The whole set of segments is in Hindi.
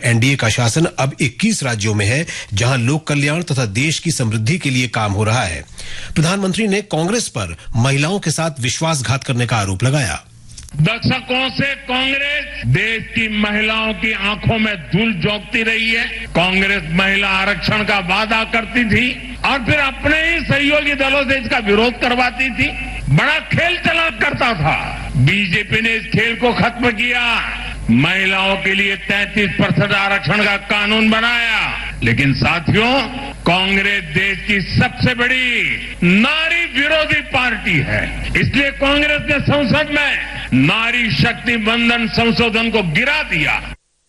एनडीए का शासन अब 21 राज्यों में है, जहां लोक कल्याण तथा देश की समृद्धि के लिए काम हो रहा है। प्रधानमंत्री ने कांग्रेस पर महिलाओं के साथ विश्वासघात करने का आरोप लगाया। दशकों से कांग्रेस देश की महिलाओं की आंखों में धूल झोंकती रही है। कांग्रेस महिला आरक्षण का वादा करती थी और फिर अपने ही सहयोगी दलों से इसका विरोध करवाती थी। बड़ा खेल चला करता था। बीजेपी ने इस खेल को खत्म किया, महिलाओं के लिए 33% आरक्षण का कानून बनाया। लेकिन साथियों, कांग्रेस देश की सबसे बड़ी नारी विरोधी पार्टी है। इसलिए कांग्रेस ने संसद में नारी शक्ति बंधन संशोधन को गिरा दिया।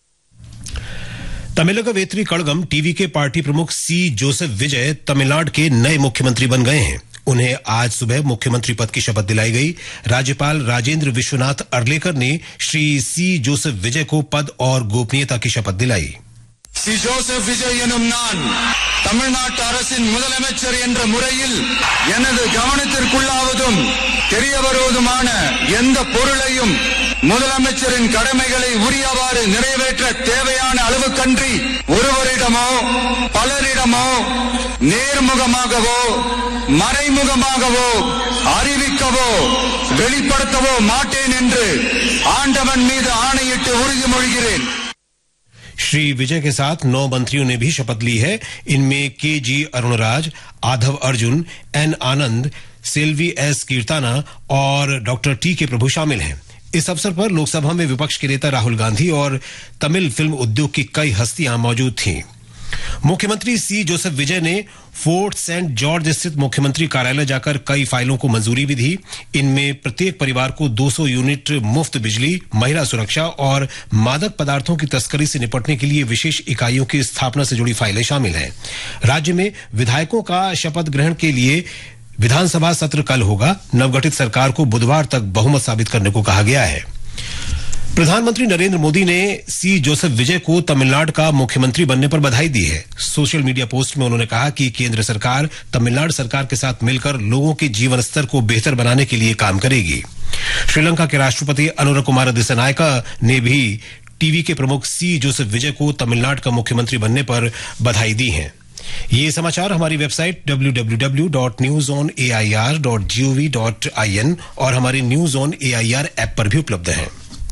तमिलनाडु वेत्री कड़गम टीवी के पार्टी प्रमुख सी जोसेफ विजय तमिलनाडु के नए मुख्यमंत्री बन गए हैं। उन्हें आज सुबह मुख्यमंत्री पद की शपथ दिलाई गई। राज्यपाल राजेंद्र विश्वनाथ अर्लेकर ने श्री सी जोसेफ विजय को पद और गोपनीयता की शपथ दिलाई। சி ஜோசப் விஜய் எனும் நான் தமிழ்நாட்டு அரசின் முதலமைச்சர் என்ற முறையில் எனது கவனத்திற்குள்ளாவதும் தெரிய வருவதுமான எந்த பொருளையும் முதலமைச்சரின் கடமைகளை உரியவாறு நிறைவேற்ற தேவையான அளவுக்கன்றி ஒருவரிடமோ பலரிடமோ நேர்முகமாகவோ மறைமுகமாகவோ அறிவிக்கவோ வெளிப்படுத்தவோ மாட்டேன் என்று ஆண்டவன் மீது ஆணையிட்டு உறுதிமொழிகிறேன்। श्री विजय के साथ 9 मंत्रियों ने भी शपथ ली है। इनमें के.जी. अरुणराज, आधव अर्जुन, एन आनंद, सेल्वी एस कीर्ताना और डॉक्टर टी.के. प्रभु शामिल हैं। इस अवसर पर लोकसभा में विपक्ष के नेता राहुल गांधी और तमिल फिल्म उद्योग की कई हस्तियां मौजूद थीं। मुख्यमंत्री सी जोसेफ विजय ने फोर्ट सेंट जॉर्ज स्थित मुख्यमंत्री कार्यालय जाकर कई फाइलों को मंजूरी भी दी। इनमें प्रत्येक परिवार को 200 यूनिट मुफ्त बिजली, महिला सुरक्षा और मादक पदार्थों की तस्करी से निपटने के लिए विशेष इकाइयों की स्थापना से जुड़ी फाइलें शामिल हैं। राज्य में विधायकों का शपथ ग्रहण के लिए विधानसभा सत्र कल होगा। नवगठित सरकार को बुधवार तक बहुमत साबित करने को कहा गया है। प्रधानमंत्री नरेंद्र मोदी ने सी जोसेफ विजय को तमिलनाडु का मुख्यमंत्री बनने पर बधाई दी है। सोशल मीडिया पोस्ट में उन्होंने कहा कि केंद्र सरकार तमिलनाडु सरकार के साथ मिलकर लोगों के जीवन स्तर को बेहतर बनाने के लिए काम करेगी। श्रीलंका के राष्ट्रपति अनुरा कुमार दिसानायका ने भी टीवी के प्रमुख सी जोसेफ विजय को तमिलनाडु का मुख्यमंत्री बनने पर बधाई दी है। ये समाचार हमारी वेबसाइट www.newsonair.gov.in और हमारी न्यूज ऑन एआईआर ऐप पर भी उपलब्ध है।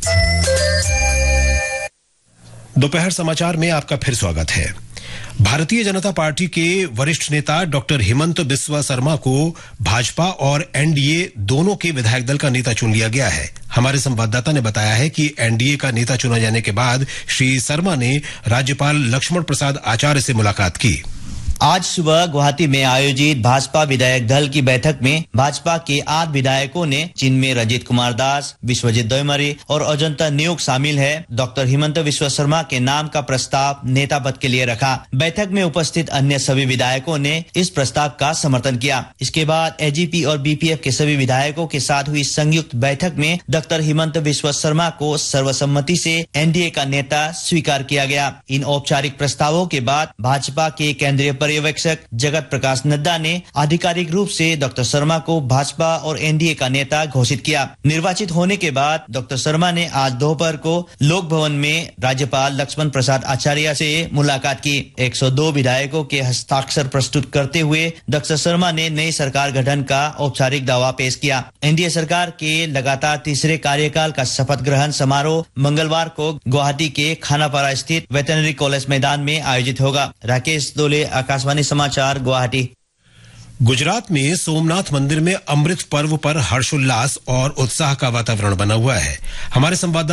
दोपहर समाचार में आपका फिर स्वागत है। भारतीय जनता पार्टी के वरिष्ठ नेता डॉक्टर हिमंत बिस्वा शर्मा को भाजपा और एनडीए दोनों के विधायक दल का नेता चुन लिया गया है। हमारे संवाददाता ने बताया है कि एनडीए का नेता चुना जाने के बाद श्री शर्मा ने राज्यपाल लक्ष्मण प्रसाद आचार्य से मुलाकात की। आज सुबह गुवाहाटी में आयोजित भाजपा विधायक दल की बैठक में भाजपा के 8 विधायकों ने, जिनमें रंजीत कुमार दास, विश्वजीत दोयमरी और अजंता न्योक शामिल है, डॉक्टर हिमंत बिस्वा शर्मा के नाम का प्रस्ताव नेता पद के लिए रखा। बैठक में उपस्थित अन्य सभी विधायकों ने इस प्रस्ताव का समर्थन किया। इसके बाद एजीपी और बीपीएफ के सभी विधायकों के साथ हुई संयुक्त बैठक में डॉक्टर हिमंत बिस्वा शर्मा को सर्वसम्मति से एनडीए का नेता स्वीकार किया गया। इन औपचारिक प्रस्तावों के बाद भाजपा के केंद्रीय पर्यवेक्षक जगत प्रकाश नड्डा ने आधिकारिक रूप से डॉक्टर शर्मा को भाजपा और एनडीए का नेता घोषित किया। निर्वाचित होने के बाद डॉक्टर शर्मा ने आज दोपहर को लोक भवन में राज्यपाल लक्ष्मण प्रसाद आचार्य से मुलाकात की। 102 विधायकों के हस्ताक्षर प्रस्तुत करते हुए डॉक्टर शर्मा ने नई सरकार गठन का औपचारिक दावा पेश किया। एनडीए सरकार के लगातार तीसरे कार्यकाल का शपथ ग्रहण समारोह मंगलवार को गुवाहाटी के खानापारा स्थित वेटरनरी कॉलेज मैदान में आयोजित होगा। राकेश दोले, आकाशवाणी समाचार, गुवाहाटी। गुजरात में सोमनाथ मंदिर में अमृत पर्व पर हर्षोल्लास और उत्साह का वातावरण बना हुआ है। हमारे संवाददाता